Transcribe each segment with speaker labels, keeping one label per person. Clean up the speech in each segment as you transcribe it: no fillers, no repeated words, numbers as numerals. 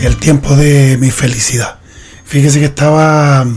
Speaker 1: El tiempo de mi felicidad. Fíjese que estaba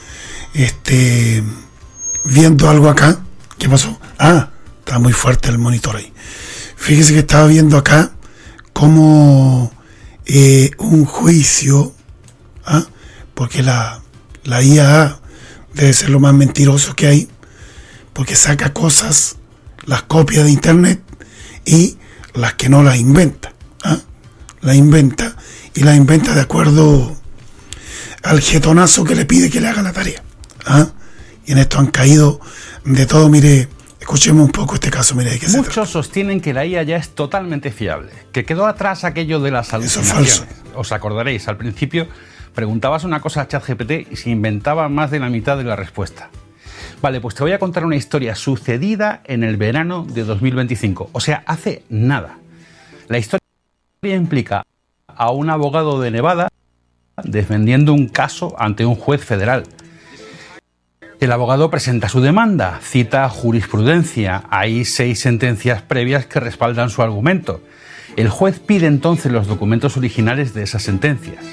Speaker 1: viendo algo acá. ¿Qué pasó? Está muy fuerte el monitor ahí. Fíjese que estaba viendo acá como un juicio, porque la IA debe ser lo más mentiroso que hay, porque saca cosas, las copia de internet y las que no las inventa. Las inventa y las inventa de acuerdo al jetonazo que le pide que le haga la tarea. Y en esto han caído de todo. Mire, escuchemos un poco este caso. Mire, ¿de
Speaker 2: muchos sostienen que la IA ya es totalmente fiable, que quedó atrás aquello de las alucinaciones.
Speaker 1: Eso es falso.
Speaker 2: Os acordaréis, al principio preguntabas una cosa a ChatGPT y se inventaba más de la mitad de la respuesta. Vale, pues te voy a contar una historia sucedida en el verano de 2025, o sea, hace nada. La historia implica a un abogado de Nevada defendiendo un caso ante un juez federal. El abogado presenta su demanda, cita jurisprudencia, hay 6 sentencias previas que respaldan su argumento. El juez pide entonces los documentos originales de esas sentencias.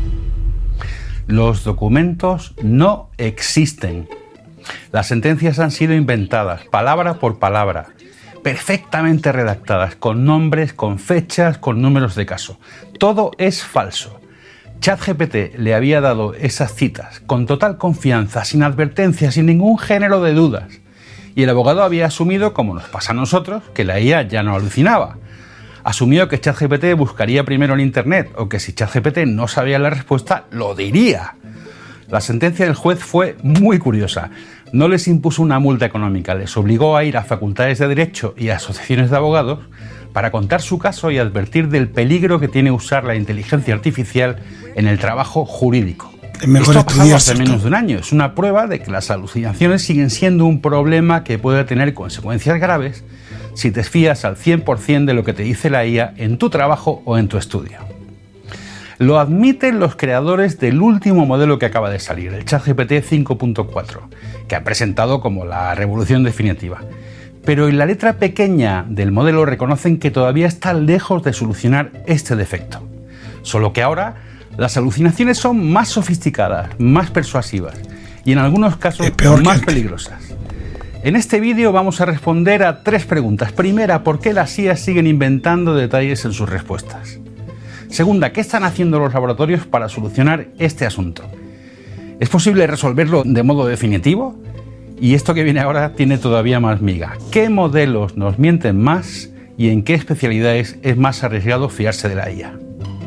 Speaker 2: Los documentos no existen. Las sentencias han sido inventadas, palabra por palabra, perfectamente redactadas, con nombres, con fechas, con números de caso. Todo es falso. ChatGPT le había dado esas citas con total confianza, sin advertencia, sin ningún género de dudas. Y el abogado había asumido, como nos pasa a nosotros, que la IA ya no alucinaba. Asumió que ChatGPT buscaría primero en Internet, o que si ChatGPT no sabía la respuesta, lo diría. La sentencia del juez fue muy curiosa. No les impuso una multa económica, les obligó a ir a facultades de derecho y a asociaciones de abogados para contar su caso y advertir del peligro que tiene usar la inteligencia artificial en el trabajo jurídico. Esto ha pasado hace menos de un año. Es una prueba de que las alucinaciones siguen siendo un problema que puede tener consecuencias graves si te fías al 100% de lo que te dice la IA en tu trabajo o en tu estudio. Lo admiten los creadores del último modelo que acaba de salir, el ChatGPT 5.4, que han presentado como la revolución definitiva. Pero en la letra pequeña del modelo reconocen que todavía está lejos de solucionar este defecto. Solo que ahora las alucinaciones son más sofisticadas, más persuasivas y en algunos casos más peligrosas. En este vídeo vamos a responder a 3 preguntas. Primera, ¿por qué las IA siguen inventando detalles en sus respuestas? Segunda, ¿qué están haciendo los laboratorios para solucionar este asunto? ¿Es posible resolverlo de modo definitivo? Y esto que viene ahora tiene todavía más miga. ¿Qué modelos nos mienten más y en qué especialidades es más arriesgado fiarse de la IA?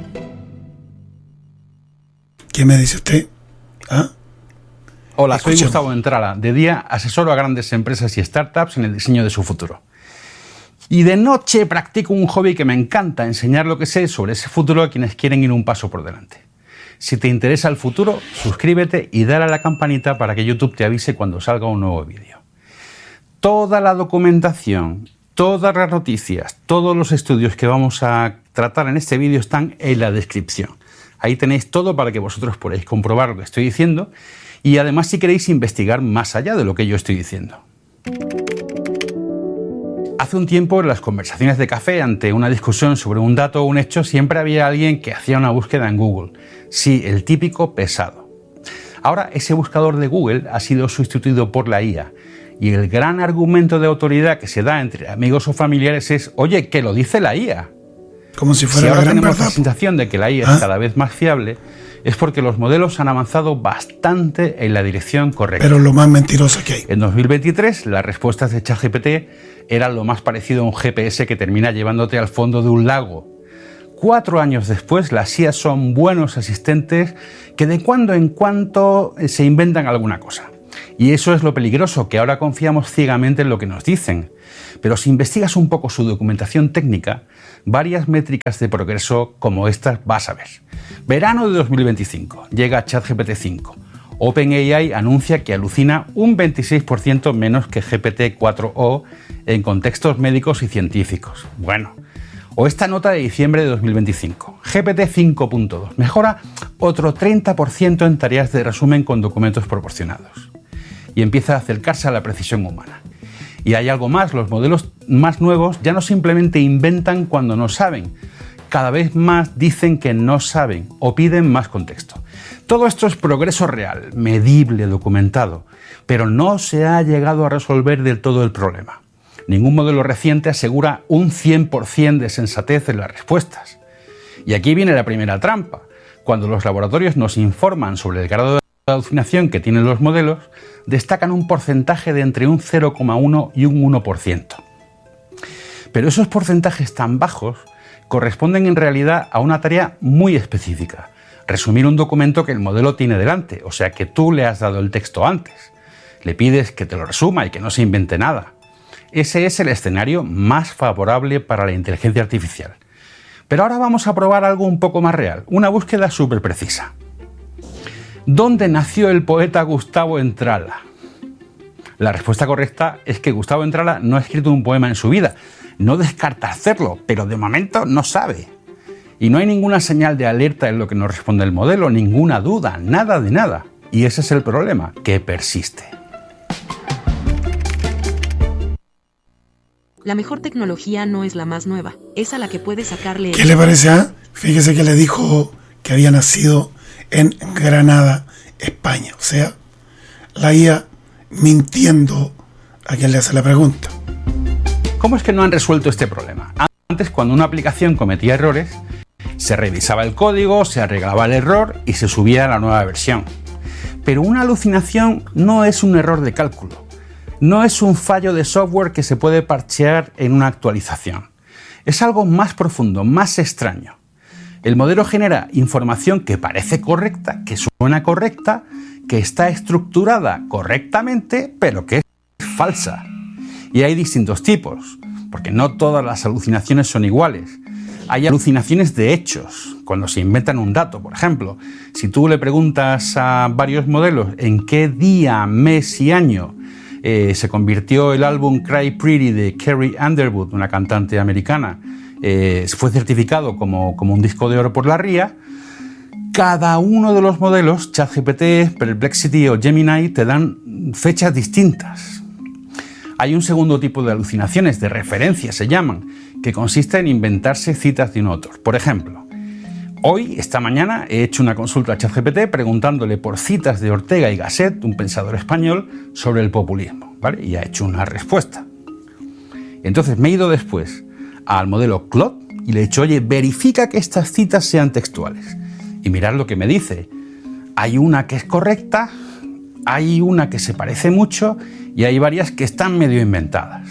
Speaker 1: ¿Qué me dice usted?
Speaker 2: Hola, soy Gustavo Entrala. De día asesoro a grandes empresas y startups en el diseño de su futuro. Y de noche practico un hobby que me encanta, enseñar lo que sé sobre ese futuro a quienes quieren ir un paso por delante. Si te interesa el futuro, suscríbete y dale a la campanita para que YouTube te avise cuando salga un nuevo vídeo. Toda la documentación, todas las noticias, todos los estudios que vamos a tratar en este vídeo están en la descripción. Ahí tenéis todo para que vosotros podáis comprobar lo que estoy diciendo y además si queréis investigar más allá de lo que yo estoy diciendo. Hace un tiempo, en las conversaciones de café, ante una discusión sobre un dato o un hecho, siempre había alguien que hacía una búsqueda en Google. Sí, el típico pesado. Ahora, ese buscador de Google ha sido sustituido por la IA. Y el gran argumento de autoridad que se da entre amigos o familiares es, oye, que lo dice la IA.
Speaker 1: Como si fuera
Speaker 2: ahora
Speaker 1: la gran
Speaker 2: tenemos
Speaker 1: verdad.
Speaker 2: la sensación de que la IA es cada vez más fiable, es porque los modelos han avanzado bastante en la dirección correcta.
Speaker 1: Pero lo más mentiroso que hay.
Speaker 2: En 2023, las respuestas de ChatGPT eran lo más parecido a un GPS que termina llevándote al fondo de un lago. 4 años después, las IA son buenos asistentes que de cuando en cuando se inventan alguna cosa. Y eso es lo peligroso, que ahora confiamos ciegamente en lo que nos dicen. Pero si investigas un poco su documentación técnica, varias métricas de progreso como estas vas a ver. Verano de 2025, llega ChatGPT 5. OpenAI anuncia que alucina un 26% menos que GPT-4o en contextos médicos y científicos. Bueno, o esta nota de diciembre de 2025. GPT 5.2 mejora otro 30% en tareas de resumen con documentos proporcionados. Y empieza a acercarse a la precisión humana. Y hay algo más, los modelos más nuevos ya no simplemente inventan cuando no saben, Cada vez más dicen que no saben o piden más contexto. Todo esto es progreso real, medible, documentado, pero no se ha llegado a resolver del todo el problema. Ningún modelo reciente asegura un 100% de sensatez en las respuestas. Y aquí viene la primera trampa. Cuando los laboratorios nos informan sobre el grado de alucinación que tienen los modelos, destacan un porcentaje de entre un 0,1 y un 1%. Pero esos porcentajes tan bajos corresponden en realidad a una tarea muy específica: resumir un documento que el modelo tiene delante, o sea que tú le has dado el texto antes. Le pides que te lo resuma y que no se invente nada. Ese es el escenario más favorable para la inteligencia artificial. Pero ahora vamos a probar algo un poco más real, una búsqueda súper precisa. ¿Dónde nació el poeta Gustavo Entrala? La respuesta correcta es que Gustavo Entrala no ha escrito un poema en su vida. No descarta hacerlo, pero de momento no sabe. Y no hay ninguna señal de alerta en lo que nos responde el modelo, ninguna duda, nada de nada. Y ese es el problema, que persiste.
Speaker 3: La mejor tecnología no es la más nueva, es a la que puedes sacarle...
Speaker 1: ¿Qué le parece? Fíjese que le dijo que había nacido en Granada, España. O sea, la IA mintiendo a quien le hace la pregunta.
Speaker 2: ¿Cómo es que no han resuelto este problema? Antes, cuando una aplicación cometía errores, se revisaba el código, se arreglaba el error y se subía a la nueva versión. Pero una alucinación no es un error de cálculo. No es un fallo de software que se puede parchear en una actualización. Es algo más profundo, más extraño. El modelo genera información que parece correcta, que suena correcta, que está estructurada correctamente, pero que es falsa. Y hay distintos tipos, porque no todas las alucinaciones son iguales. Hay alucinaciones de hechos, cuando se inventan un dato. Por ejemplo, si tú le preguntas a varios modelos en qué día, mes y año se convirtió el álbum Cry Pretty de Carrie Underwood, una cantante americana, fue certificado como un disco de oro por la RIA, cada uno de los modelos, ChatGPT, Perplexity o Gemini, te dan fechas distintas. Hay un segundo tipo de alucinaciones, de referencia se llaman, que consiste en inventarse citas de un autor. Por ejemplo, esta mañana, he hecho una consulta a ChatGPT preguntándole por citas de Ortega y Gasset, un pensador español, sobre el populismo, ¿vale? Y ha hecho una respuesta. Entonces me he ido después al modelo Claude y le he dicho, oye, verifica que estas citas sean textuales. Y mirad lo que me dice. Hay una que es correcta, hay una que se parece mucho y hay varias que están medio inventadas.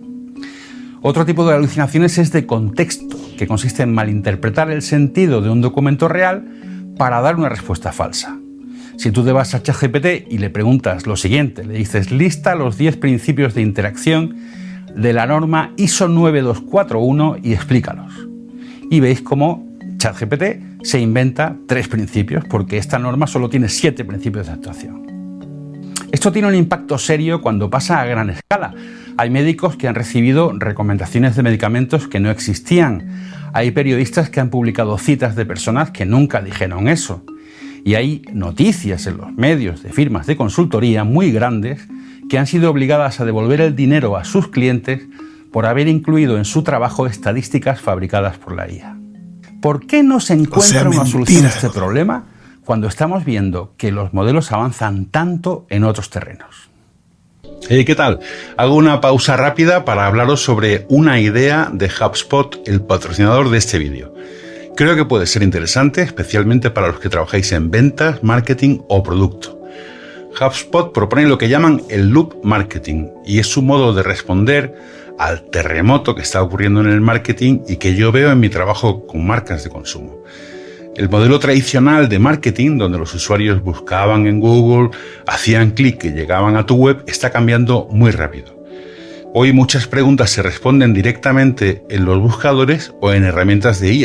Speaker 2: Otro tipo de alucinaciones es de contexto, que consiste en malinterpretar el sentido de un documento real para dar una respuesta falsa. Si tú te vas a ChatGPT y le preguntas lo siguiente, le dices, lista los 10 principios de interacción de la norma ISO 9241 y explícalos. Y veis cómo ChatGPT se inventa 3 principios, porque esta norma solo tiene 7 principios de actuación. Esto tiene un impacto serio cuando pasa a gran escala. Hay médicos que han recibido recomendaciones de medicamentos que no existían. Hay periodistas que han publicado citas de personas que nunca dijeron eso. Y hay noticias en los medios de firmas de consultoría muy grandes que han sido obligadas a devolver el dinero a sus clientes por haber incluido en su trabajo estadísticas fabricadas por la IA. ¿Por qué no se encuentra una solución a este problema cuando estamos viendo que los modelos avanzan tanto en otros terrenos?
Speaker 4: Hey, ¿qué tal? Hago una pausa rápida para hablaros sobre una idea de HubSpot, el patrocinador de este vídeo. Creo que puede ser interesante, especialmente para los que trabajáis en ventas, marketing o producto. HubSpot propone lo que llaman el loop marketing y es su modo de responder al terremoto que está ocurriendo en el marketing y que yo veo en mi trabajo con marcas de consumo. El modelo tradicional de marketing, donde los usuarios buscaban en Google, hacían clic y llegaban a tu web, está cambiando muy rápido. Hoy muchas preguntas se responden directamente en los buscadores o en herramientas de IA.